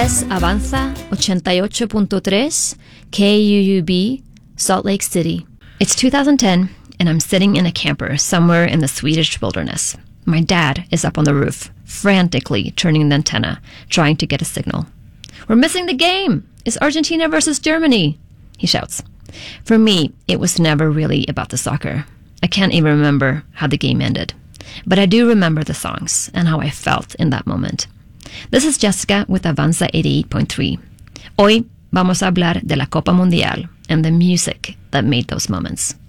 es Avanza 88.3 KUUB, Salt Lake City. It's 2010, and I'm sitting in a camper somewhere in the Swedish wilderness. My dad is up on the roof, frantically turning the antenna, trying to get a signal. "We're missing the game! It's Argentina versus Germany!" he shouts. For me, it was never really about the soccer. I can't even remember how the game ended. But I do remember the songs and how I felt in that moment. This is Jessica with Avanza 88.3. Hoy vamos a hablar de la Copa Mundial and the music that made those moments.